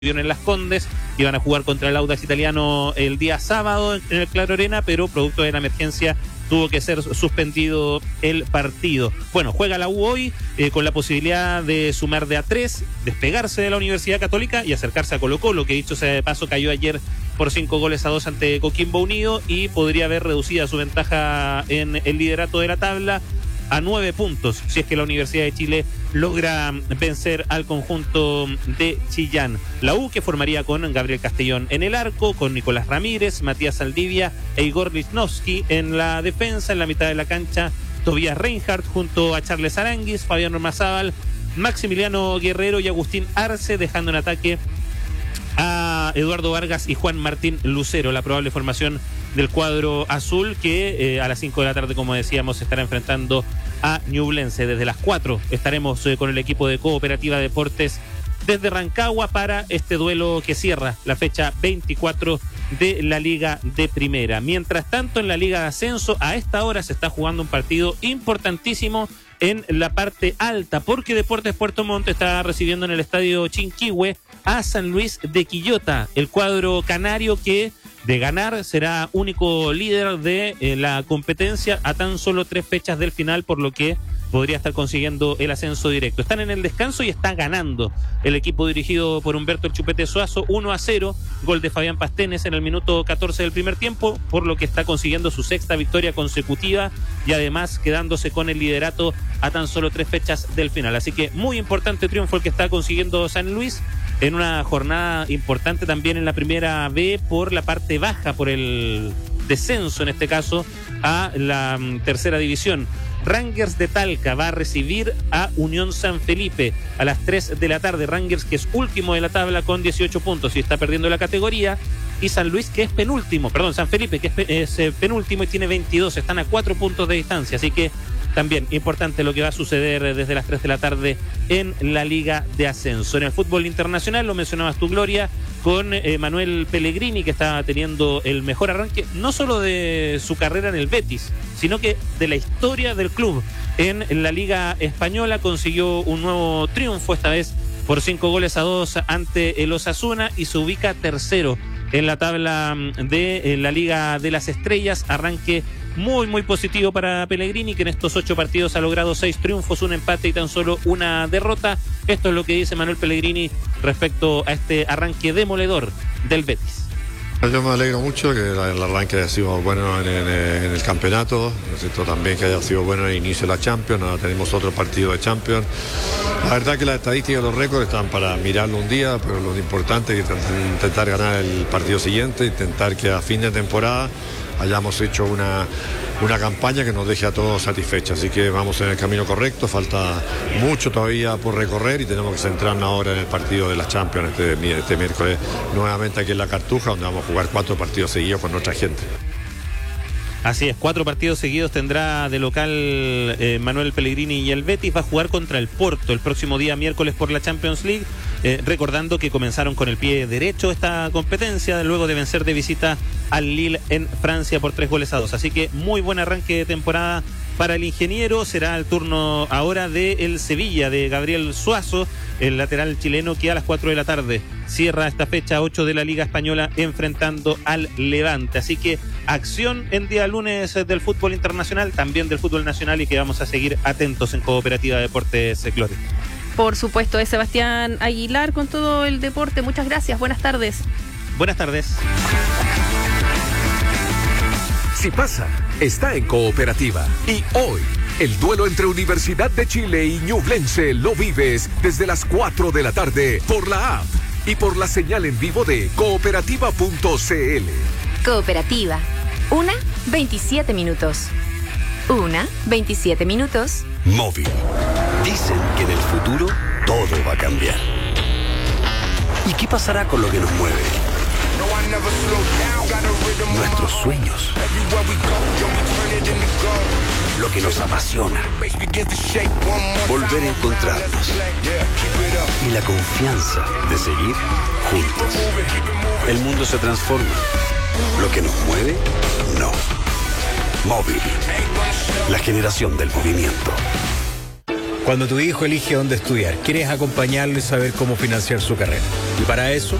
en Las Condes, iban a jugar contra el Audax Italiano el día sábado en el Claro Arena, pero producto de la emergencia tuvo que ser suspendido el partido. Bueno, juega la U hoy con la posibilidad de sumar de a 3, despegarse de la Universidad Católica y acercarse a Colo-Colo, que dicho sea de paso cayó ayer por 5-2 ante Coquimbo Unido y podría haber reducido su ventaja en el liderato de la tabla a 9 puntos, si es que la Universidad de Chile logra vencer al conjunto de Chillán. La U, que formaría con Gabriel Castellón en el arco, con Nicolás Ramírez, Matías Saldivia e Igor Lichnowsky en la defensa. En la mitad de la cancha, Tobías Reinhardt junto a Charles Aranguis, Fabián Ormazábal, Maximiliano Guerrero y Agustín Arce, dejando en ataque a Eduardo Vargas y Juan Martín Lucero, la probable formación del cuadro azul, que a las 5 de la tarde, como decíamos, se estará enfrentando a Ñublense. Desde las 4 estaremos con el equipo de Cooperativa Deportes desde Rancagua para este duelo que cierra la fecha 24 de la Liga de Primera. Mientras tanto, en la Liga de Ascenso, a esta hora se está jugando un partido importantísimo en la parte alta, porque Deportes Puerto Montt está recibiendo en el estadio Chinquihue a San Luis de Quillota, el cuadro canario que de ganar será único líder de la competencia a tan solo 3 fechas del final, por lo que podría estar consiguiendo el ascenso directo. Están en el descanso y está ganando el equipo dirigido por Humberto El Chupete Suazo 1-0, gol de Fabián Pastenes en el minuto 14 del primer tiempo, por lo que está consiguiendo su 6ª victoria consecutiva y además quedándose con el liderato a tan solo 3 fechas del final. Así que muy importante triunfo el que está consiguiendo San Luis en una jornada importante también en la Primera B por la parte baja, por el descenso en este caso a la tercera división. Rangers de Talca va a recibir a Unión San Felipe a las 3 de la tarde. Rangers, que es último de la tabla con 18 puntos y está perdiendo la categoría, y San Luis, que es penúltimo, perdón, San Felipe, que es penúltimo y tiene 22, están a 4 puntos de distancia, así que también importante lo que va a suceder desde las 3 de la tarde en la Liga de Ascenso. En el fútbol internacional, lo mencionabas tú, Gloria, con Manuel Pellegrini, que está teniendo el mejor arranque, no solo de su carrera en el Betis, sino que de la historia del club en la Liga Española. Consiguió un nuevo triunfo, esta vez por 5-2 ante el Osasuna, y se ubica tercero en la tabla de la Liga de las Estrellas. Arranque muy positivo para Pellegrini, que en estos 8 partidos ha logrado 6 triunfos, un empate y tan solo una derrota. Esto es lo que dice Manuel Pellegrini respecto a este arranque demoledor del Betis. Yo me alegro mucho que el arranque haya sido bueno en el campeonato, necesito también que haya sido bueno en el inicio de la Champions. Ahora tenemos otro partido de Champions. La verdad que las estadísticas de los récords están para mirarlo un día, pero lo importante es intentar ganar el partido siguiente, intentar que a fin de temporada hayamos hecho una campaña que nos deje a todos satisfechos. Así que vamos en el camino correcto, falta mucho todavía por recorrer y tenemos que centrarnos ahora en el partido de la Champions este miércoles, nuevamente aquí en La Cartuja, donde vamos a jugar 4 partidos seguidos con nuestra gente. Así es, 4 partidos seguidos tendrá de local Manuel Pellegrini y el Betis. Va a jugar contra el Porto el próximo día miércoles por la Champions League, recordando que comenzaron con el pie derecho esta competencia luego de vencer de visita al Lille en Francia por 3-2. Así que muy buen arranque de temporada para el ingeniero. Será el turno ahora del Sevilla, de Gabriel Suazo, el lateral chileno, que a las 4 de la tarde cierra esta fecha 8 de la Liga Española enfrentando al Levante. Así que acción en día lunes del fútbol internacional, también del fútbol nacional, y que vamos a seguir atentos en Cooperativa Deportes Gloria. Por supuesto, es Sebastián Aguilar con todo el deporte. Muchas gracias, buenas tardes. Buenas tardes. Si pasa, está en Cooperativa. Y hoy, el duelo entre Universidad de Chile y Ñublense lo vives desde las 4 de la tarde por la app y por la señal en vivo de cooperativa.cl. Cooperativa. 27 minutos. 27 minutos. Móvil. Dicen que en el futuro todo va a cambiar. ¿Y qué pasará con lo que nos mueve? Nuestros sueños. Lo que nos apasiona. Volver a encontrarnos. Y la confianza de seguir juntos. El mundo se transforma. Lo que nos mueve, no. Móvil. La generación del movimiento. Cuando tu hijo elige dónde estudiar, quieres acompañarlo y saber cómo financiar su carrera. Y para eso